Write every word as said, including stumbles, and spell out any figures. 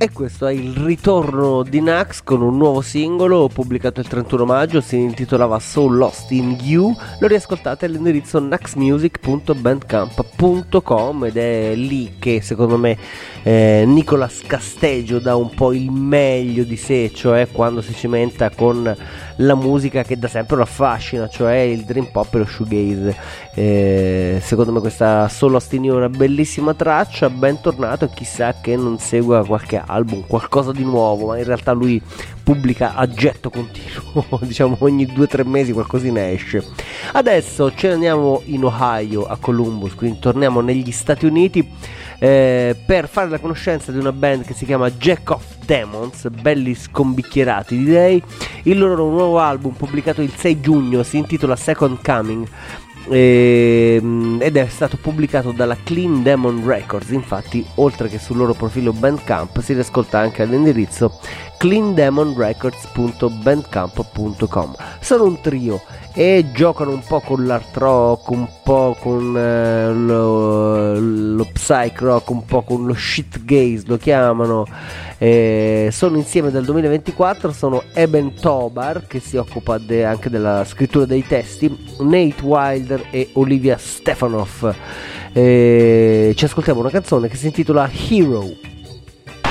E questo è il ritorno di Nax con un nuovo singolo pubblicato il trentuno maggio, si intitolava So Lost in You. Lo riascoltate all'indirizzo naxmusic punto bandcamp punto com ed è lì che secondo me eh, Nicolas Casteggio dà un po' il meglio di sé, cioè quando si cimenta con la musica che da sempre lo affascina, cioè il dream pop e lo shoegaze. Eh, secondo me questa So Lost in You è una bellissima traccia, bentornato, e chissà che non segua qualche album, qualcosa di nuovo, ma in realtà lui pubblica a getto continuo, diciamo ogni due o tre mesi qualcosina esce. Adesso ce ne andiamo in Ohio, a Columbus, quindi torniamo negli Stati Uniti eh, per fare la conoscenza di una band che si chiama Jack of Demons, belli scombicchierati direi. Il loro nuovo album pubblicato il sei giugno si intitola Second Coming ed è stato pubblicato dalla Clean Demon Records. Infatti, oltre che sul loro profilo Bandcamp, si riascolta anche all'indirizzo clean demon records punto bandcamp punto com. Sono un trio e giocano un po' con l'art rock, un po' con eh, lo, lo psych rock, un po' con lo shitgaze lo chiamano. Eh, sono insieme dal duemilaventiquattro, sono Eben Tobar, che si occupa de, anche della scrittura dei testi, Nate Wilder e Olivia Stefanoff. Eh, ci ascoltiamo una canzone che si intitola Hero.